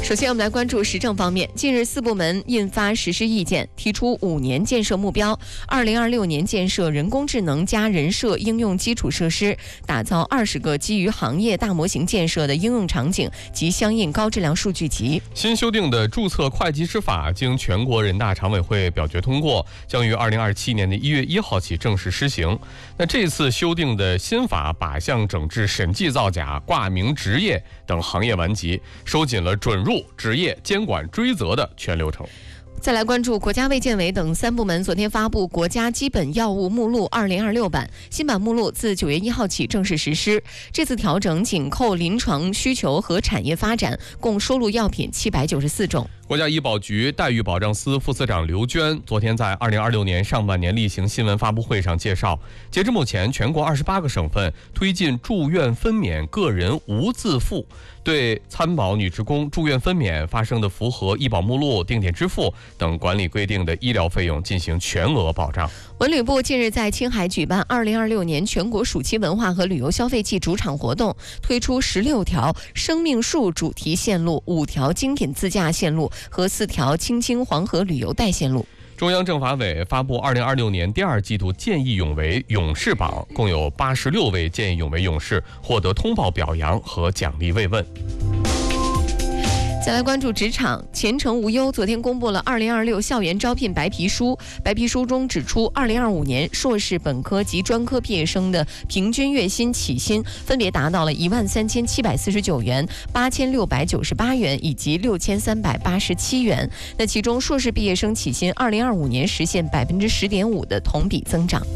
首先，我们来关注时政方面。近日，4部门印发实施意见，提出5年建设目标：2026年建设人工智能加人社应用基础设施，打造20个基于行业大模型建设的应用场景及相应高质量数据集。 新修订的注册会计师法经全国人大常委会表决通过，将于2027年的1月1号起正式施行。那这次修订的新法靶向整治审计造假、挂名执业等行业顽疾，收紧了准入、执业监管追责的全流程。 再来关注国家卫健委等3部门昨天发布国家基本药物目录2026版，新版目录自9月1号起正式实施。这次调整紧扣临床需求和产业发展，共收录药品794种。 国家医保局待遇保障司副司长刘娟昨天在2026年上半年例行新闻发布会上介绍，截至目前，全国28个省份推进住院分娩个人无自付，对参保女职工住院分娩发生的符合医保目录、定点支付等管理规定的医疗费用进行全额保障。 文旅部近日在青海举办2026年全国暑期文化和旅游消费季主场活动，推出16条生命树主题线路、5条精品自驾线路和4条青青黄河旅游带线路。 中央政法委发布2026年第2季度见义勇为勇士榜，共有86位见义勇为勇士获得通报表扬和奖励慰问。 再来关注职场，前程无忧昨天公布了2026校园招聘白皮书。白皮书中指出，2025年硕士、本科及专科毕业生的平均月薪起薪分别达到了13749元、8698元以及6387元。那其中硕士毕业生起薪2025年实现10.5%的同比增长。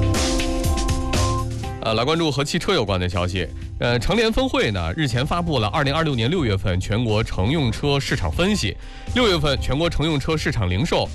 来关注和汽车有关的消息。乘联分会呢日前发布了2026年6月份全国乘用车市场分析。6月份全国乘用车市场零售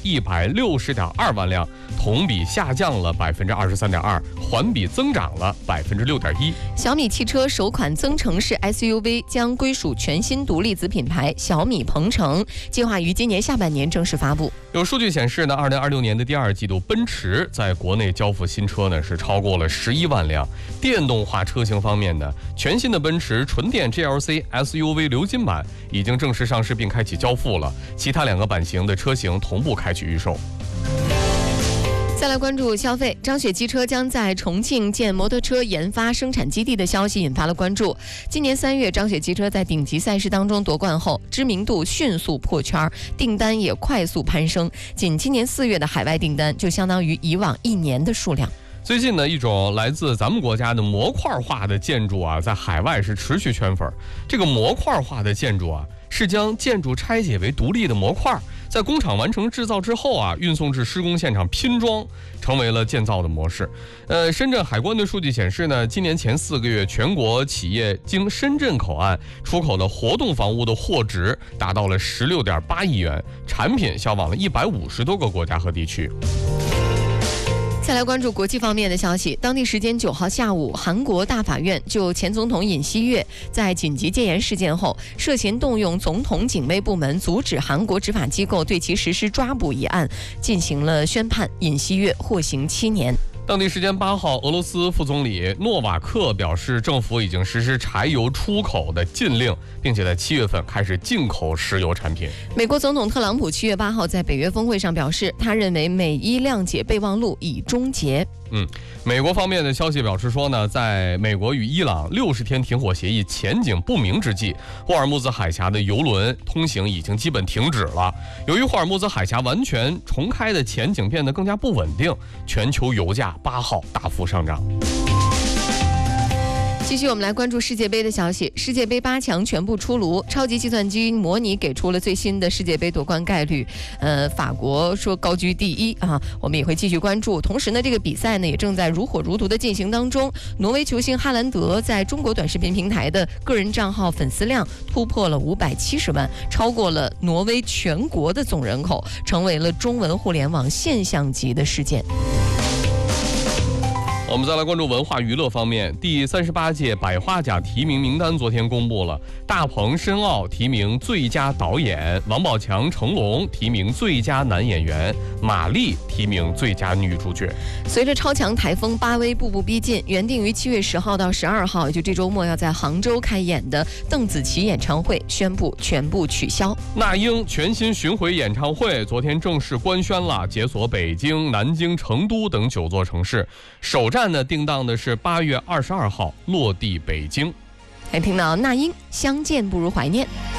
160.2万辆，同比下降了23.2%，环比增长了6.1%。 小米汽车首款增程式 SUV 将归属全新独立子品牌小米鹏程，计划于今年下半年正式发布。 有数据显示呢，2026年的第2季度，奔驰在国内交付新车呢是超过了11万辆。电动化车型方面呢，全新的奔驰纯电 GLC SUV 鎏金版已经正式上市并开启交付了，其他2个版型的车型同步开启预售。 再来关注消费，张雪机车将在重庆建摩托车研发生产基地的消息引发了关注。今年3月，张雪机车在顶级赛事当中夺冠后，知名度迅速破圈，订单也快速攀升。仅今年4月的海外订单就相当于以往1年的数量。 最近呢，一种来自咱们国家的模块化的建筑啊，在海外是持续圈粉。这个模块化的建筑啊，是将建筑拆解为独立的模块，在工厂完成制造之后啊，运送至施工现场拼装，成为了建造的模式。深圳海关的数据显示呢，今年前4个月，全国企业经深圳口岸出口的活动房屋的货值达到了16.8亿元，产品销往了150多个国家和地区。 再来关注国际方面的消息，当地时间9号下午，韩国大法院就前总统尹锡悦在紧急戒严事件后涉嫌动用总统警卫部门阻止韩国执法机构对其实施抓捕一案进行了宣判，尹锡悦获刑7年。 当地时间8号，俄罗斯副总理诺瓦克表示，政府已经实施柴油出口的禁令，并且在7月份开始进口石油产品。 美国总统特朗普7月8号在北约峰会上表示，他认为美伊谅解备忘录已终结。 美国方面的消息表示说呢，在美国与伊朗60天停火协议前景不明之际，霍尔木兹海峡的油轮通行已经基本停止了。由于霍尔木兹海峡完全重开的前景变得更加不稳定，全球油价8号大幅上涨。 继续我们来关注世界杯的消息，世界杯8强全部出炉，超级计算机模拟给出了最新的世界杯夺冠概率。法国说高居第1啊，我们也会继续关注。同时呢，这个比赛呢也正在如火如荼的进行当中。挪威球星哈兰德在中国短视频平台的个人账号粉丝量突破了570万，超过了挪威全国的总人口，成为了中文互联网现象级的事件。 我们再来关注文化娱乐方面，第38届百花奖提名名单昨天公布了，大鹏申奥提名最佳导演，王宝强、成龙提名最佳男演员，马丽提名最佳女主角。 随着超强台风巴威步步逼近，原定于7月10号到12号，也就这周末要在杭州开演的邓紫棋演唱会宣布全部取消。 那英全新巡回演唱会昨天正式官宣了，解锁北京、南京、成都等9座城市，首站呢定档的是8月22号落地北京。 还听到那英相见不如怀念。